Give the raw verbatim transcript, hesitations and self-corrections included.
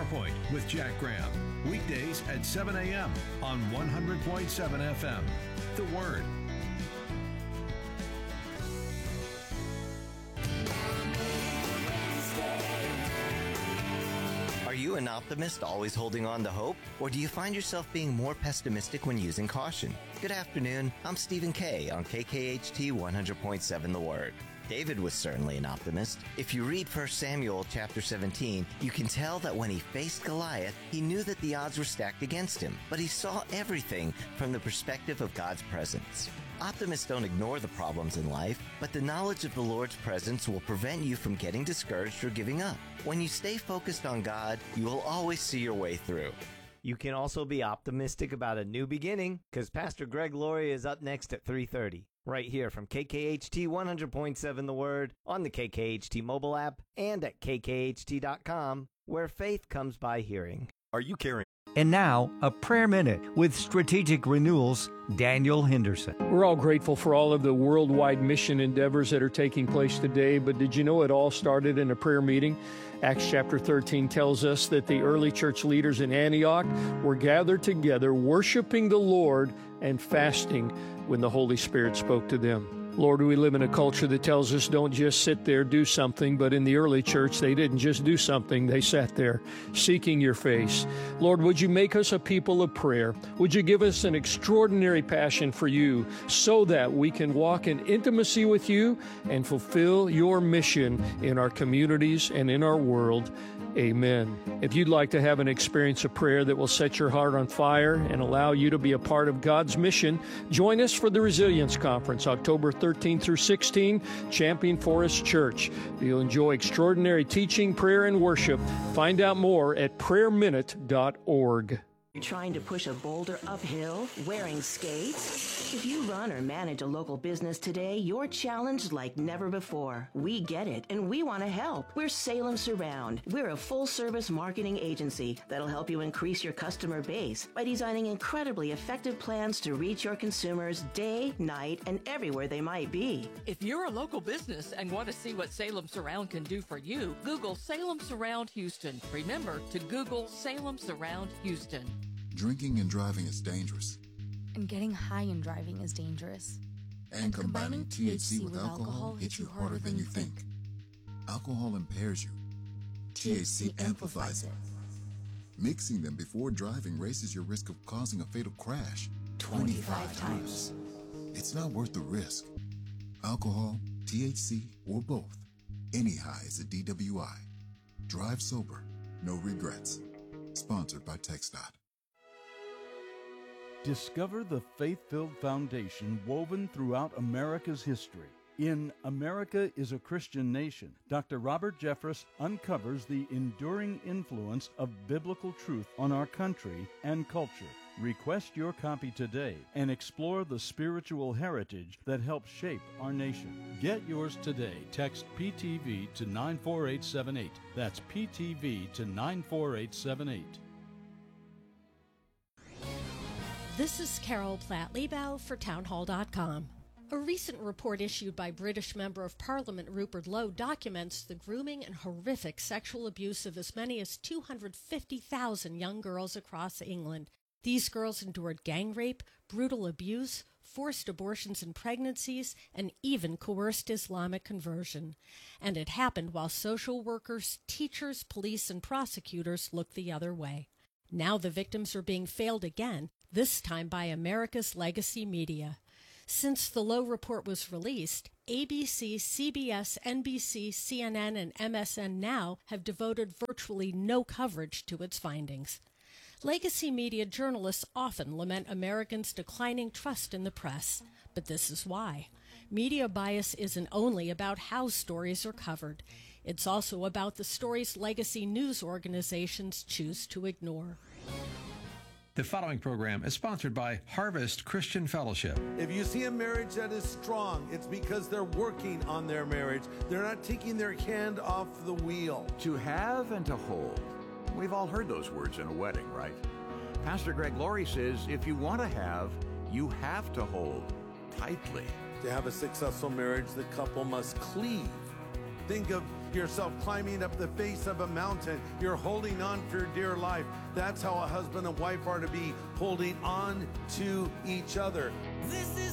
PowerPoint with Jack Graham. Weekdays at seven a.m. on one hundred point seven F M. The Word. Are you an optimist always holding on to hope? Or do you find yourself being more pessimistic when using caution? Good afternoon, I'm Stephen Kay on K K H T one hundred point seven The Word. David was certainly an optimist. If you read First Samuel chapter seventeen, you can tell that when he faced Goliath, he knew that the odds were stacked against him, but he saw everything from the perspective of God's presence. Optimists don't ignore the problems in life, but the knowledge of the Lord's presence will prevent you from getting discouraged or giving up. When you stay focused on God, you will always see your way through. You can also be optimistic about a new beginning, because Pastor Greg Laurie is up next at three thirty, right here from K K H T one hundred point seven The Word, on the K K H T mobile app, and at K K H T dot com, where faith comes by hearing. Are you carrying? And now, a prayer minute with Strategic Renewal's Daniel Henderson. We're all grateful for all of the worldwide mission endeavors that are taking place today, but did you know it all started in a prayer meeting? Acts chapter thirteen tells us that the early church leaders in Antioch were gathered together, worshiping the Lord and fasting when the Holy Spirit spoke to them. Lord, we live in a culture that tells us don't just sit there, do something. But in the early church, they didn't just do something. They sat there seeking your face. Lord, would you make us a people of prayer? Would you give us an extraordinary passion for you so that we can walk in intimacy with you and fulfill your mission in our communities and in our world? Amen. If you'd like to have an experience of prayer that will set your heart on fire and allow you to be a part of God's mission, join us for the Resilience Conference, October thirteenth through sixteenth, Champion Forest Church. You'll enjoy extraordinary teaching, prayer, and worship. Find out more at prayer minute dot org. You're trying to push a boulder uphill wearing skates? If you run or manage a local business today, you're challenged like never before. We get it, and we want to help. We're Salem Surround. We're a full-service marketing agency that'll help you increase your customer base by designing incredibly effective plans to reach your consumers day, night, and everywhere they might be. If you're a local business and want to see what Salem Surround can do for you, Google Salem Surround Houston. Remember to Google Salem Surround Houston. Drinking and driving is dangerous. And getting high and driving is dangerous. And, and combining, combining T H C with, with alcohol, alcohol hits you harder than you think. think. Alcohol impairs you. T H C amplifies it. Mixing them before driving raises your risk of causing a fatal crash twenty-five times. It's not worth the risk. Alcohol, T H C, or both. Any high is a D W I. Drive sober, no regrets. Sponsored by TxDOT. Discover the faith-filled foundation woven throughout America's history. In America is a Christian Nation, Doctor Robert Jeffress uncovers the enduring influence of biblical truth on our country and culture. Request your copy today and explore the spiritual heritage that helps shape our nation. Get yours today. Text P T V to nine four eight seven eight. That's P T V to nine four eight seven eight. This is Carol Platt-Liebau for townhall dot com. A recent report issued by British Member of Parliament Rupert Lowe documents the grooming and horrific sexual abuse of as many as two hundred fifty thousand young girls across England. These girls endured gang rape, brutal abuse, forced abortions and pregnancies, and even coerced Islamic conversion. And it happened while social workers, teachers, police, and prosecutors looked the other way. Now the victims are being failed again, this time by America's legacy media. Since the Lowe report was released, A B C, C B S, N B C, C N N, and M S N Now have devoted virtually no coverage to its findings. Legacy media journalists often lament Americans' declining trust in the press, but this is why. Media bias isn't only about how stories are covered. It's also about the stories legacy news organizations choose to ignore. The following program is sponsored by Harvest Christian Fellowship. If you see a marriage that is strong, it's because they're working on their marriage. They're not taking their hand off the wheel. To have and to hold. We've all heard those words in a wedding, right? Pastor Greg Laurie says if you want to have, you have to hold tightly. To have a successful marriage, the couple must cleave. Think of yourself climbing up the face of a mountain. You're holding on for dear life. That's how a husband and wife are to be, holding on to each other. This is